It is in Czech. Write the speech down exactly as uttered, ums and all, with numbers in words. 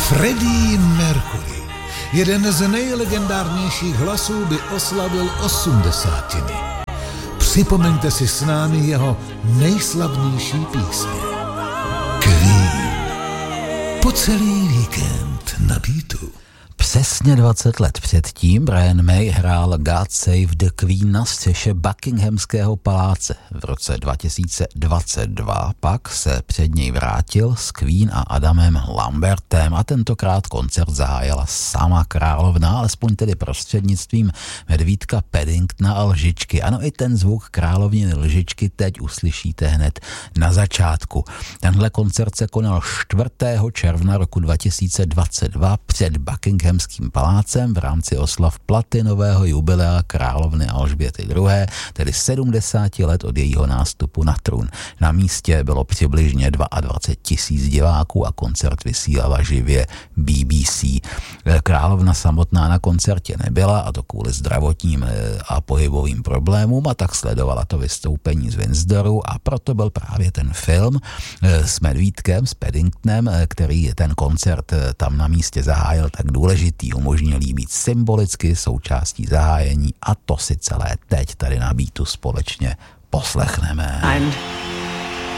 Freddie Mercury, jeden z nejlegendárnějších hlasů, by oslavil osmdesátiny. Připomeňte si s námi jeho nejslavnější písně. Queen. Po celý víkend na Beatu. Přesně dvacet let předtím Brian May hrál God Save the Queen na střeše Buckinghamského paláce. V roce dva tisíce dvacet dva pak se před něj vrátil s Queen a Adamem Lambertem a tentokrát koncert zahájila sama královna, alespoň tedy prostřednictvím medvídka Paddingtona a lžičky. Ano, i ten zvuk královniny lžičky teď uslyšíte hned na začátku. Tenhle koncert se konal čtvrtého června roku dva tisíce dvacet dva před Buckingham Buckinghamským palácem v rámci oslav platinového jubilea královny Alžběty druhé., tedy sedmdesát let od jejího nástupu na trůn. Na místě bylo přibližně dvacet dva tisíc diváků a koncert vysílala živě B B C. Královna samotná na koncertě nebyla, a to kvůli zdravotním a pohybovým problémům, a tak sledovala to vystoupení z Windsoru, a proto byl právě ten film s medvídkem, s Paddingtonem, který ten koncert tam na místě zahájil, tak důležitý, umožnil jí být symbolicky součástí zahájení, a to si celé teď tady na Beatu společně poslechneme. And